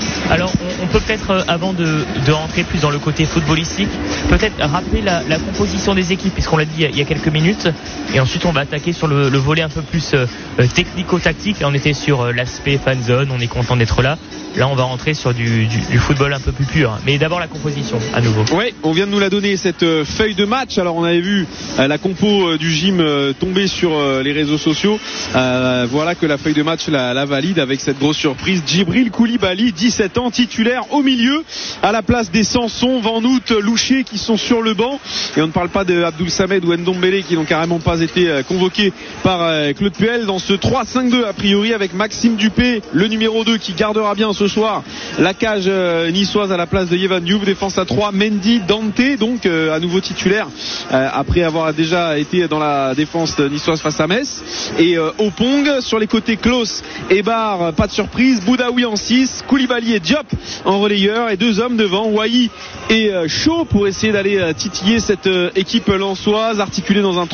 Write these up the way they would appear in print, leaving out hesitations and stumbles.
Alors on peut peut-être, avant de rentrer plus dans le côté footballistique, peut-être rappeler la composition des équipes, puisqu'on l'a dit il y a quelques minutes, et ensuite on va attaquer sur le volet un peu plus technico-tactique. Là on était sur l'aspect fanzone, on est content d'être là. Là on va rentrer sur du football un peu plus pur, mais d'abord la composition à nouveau. Oui, on vient de nous la donner, cette feuille de match. Alors on avait vu la compo du gym tomber sur les réseaux sociaux. Voilà que la feuille de match la valide avec cette grosse surprise. Djibril Koulibaly, 17 ans, titulaire au milieu, à la place des Sanson, Van Hout, Louché qui sont sur le banc. Et on ne parle pas de Abdoul Samed ou Ndombele qui n'ont carrément pas été convoqués par Claude Puel dans ce 3-5-2 a priori, avec Maxime Dupé, le numéro 2, qui gardera bien ce soir la cage niçoise à la place de Yvan Diouf. Défense à 3, Mendy, Dante, donc à nouveau titulaire après avoir déjà été dans la défense niçoise face à Metz. Et Opong sur les côtés, Klaus et Barre, pas de surprise. Boudaoui en 6, Koulibaly et Diop en relayeur, et deux hommes devant, Wai et Shaw, pour essayer d'aller titiller cette équipe lensoise, articulée dans un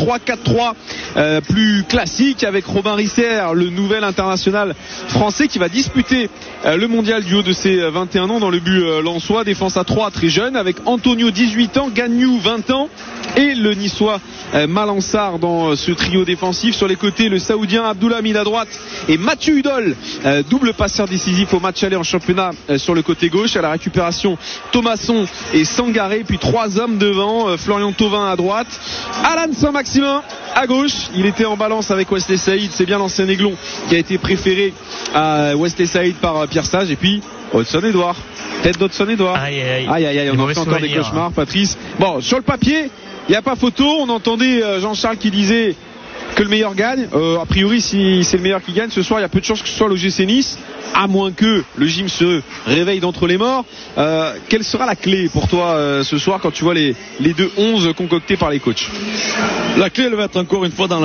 3-4-3 plus classique, avec Robin Risser, le nouvel international français qui va disputer le mondial du haut de ses 21 ans dans le but lensois. Défense à 3, très jeune, avec Antonio 18 ans, Gagnou 20 ans et le niçois Malansar dans ce trio défensif. Sur les côtés, le saoudien Abdoulhamid à droite et Mathieu Hudol, double passeur décisif au match aller en championnat sur le côté gauche. À la récupération, Thomasson et Sangaré, puis trois hommes devant, Florian Thauvin à droite, Alan Saint-Maximin à gauche. Il était en balance avec Wesley Saïd, c'est bien l'ancien Aiglon qui a été préféré à Wesley Saïd par Pierre Sage. Et puis Hudson Edouard, tête d'Hudson Edouard. Aïe, on en fait encore des cauchemars, Patrice. Bon, sur le papier, il n'y a pas photo. On entendait Jean-Charles qui disait que le meilleur gagne. A priori, si c'est le meilleur qui gagne ce soir, il y a peu de chances que ce soit l'OGC Nice, à moins que le gym se réveille d'entre les morts. Quelle sera la clé pour toi ce soir quand tu vois les deux 11 concoctés par les coachs? La clé, elle va être encore une fois dans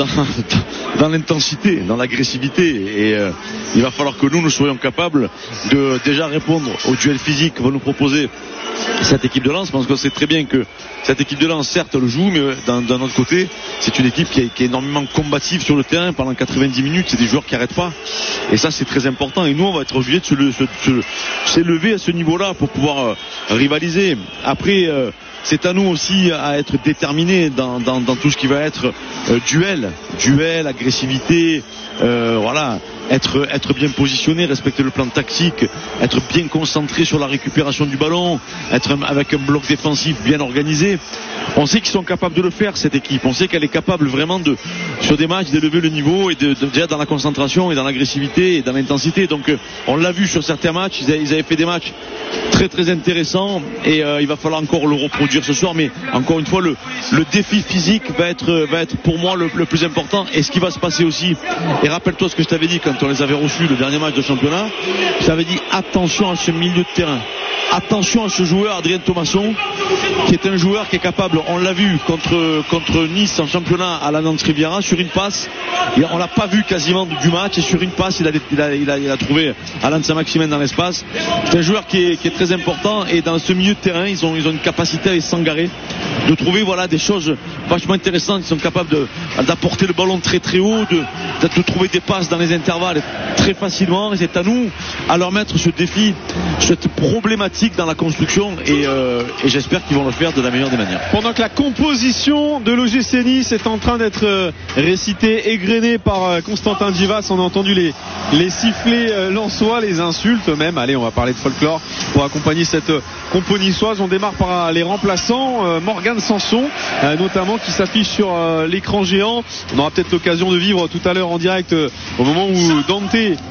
l'intensité, dans l'agressivité, et il va falloir que nous soyons capables de déjà répondre au duel physique que va nous proposer cette équipe de Lens, parce qu'on sait très bien que cette équipe de Lens, certes, le joue, mais d'un autre côté, c'est une équipe qui est énormément combative sur le terrain pendant 90 minutes. C'est des joueurs qui n'arrêtent pas, et ça c'est très important. Et nous, on va être obligés de s'élever à ce niveau-là pour pouvoir rivaliser. Après, c'est à nous aussi à être déterminés dans tout ce qui va être duel, agressivité, voilà, être bien positionné, respecter le plan tactique, être bien concentré sur la récupération du ballon, être avec un bloc défensif bien organisé. On sait qu'ils sont capables de le faire, cette équipe. On sait qu'elle est capable vraiment sur des matchs, d'élever le niveau et déjà dans la concentration et dans l'agressivité et dans l'intensité. Donc on l'a vu sur certains matchs, ils avaient fait des matchs très très intéressants, et il va falloir encore le reproduire ce soir. Mais encore une fois, le défi physique va être pour moi le plus important. Et ce qui va se passer aussi, et rappelle-toi ce que je t'avais dit quand on les avait reçus le dernier match de championnat, je t'avais dit attention à ce milieu de terrain, attention à ce joueur Adrien Thomasson, qui est un joueur qui est capable, on l'a vu contre Nice en championnat à la Nantes Riviera, sur une passe, on l'a pas vu quasiment du match, et sur une passe il a trouvé Alan Saint-Maximin dans l'espace. C'est un joueur qui est très important, et dans ce milieu de terrain ils ont une capacité avec Sangaré de trouver des choses vachement intéressantes. Ils sont capables d'apporter le ballon très très haut, de trouver des passes dans les intervalles très facilement, et c'est à nous à leur mettre ce défi, cette problématique dans la construction, et j'espère qu'ils vont le faire de la meilleure des manières. Pendant que la composition de l'OGC Nice est en train d'être récitée, égrenée par Constantin Divas, on a entendu les sifflets lensois, les insultes même. Allez, on va parler de folklore pour accompagner cette compo niçoise. On démarre par les remplaçants, Morgan Sanson notamment, qui s'affiche sur l'écran géant. On aura peut-être l'occasion de vivre tout à l'heure en direct au moment où Dante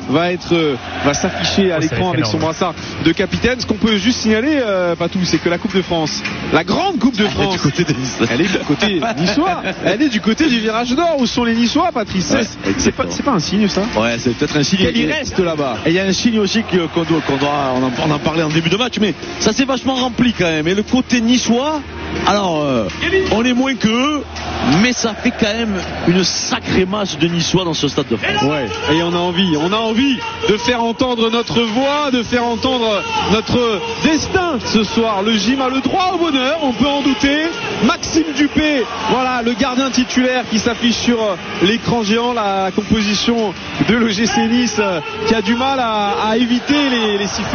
va s'afficher à l'écran avec son brassard de capitaine. Ce qu'on peut juste signaler, Patou, c'est que la Coupe de France, la grande Coupe de France, elle est du côté niçois, elle est du côté du virage nord où sont les Niçois, Patrice. Ouais, c'est pas un signe, ça? Ouais, c'est peut-être un signe. Il reste là-bas. Et il y a un signe aussi on en parlait en début de match, mais ça s'est vachement rempli quand même. Et le côté niçois, alors on est moins qu'eux, mais ça fait quand même une sacrée masse de Niçois dans ce Stade de France. Ouais, et on a envie de faire entendre notre voix, de faire entendre notre destin ce soir. Le gym a le droit au bonheur, on peut en douter. Maxime Dupé, voilà le gardien titulaire qui s'affiche sur l'écran géant. La composition de l'OGC Nice qui a du mal à éviter les sifflets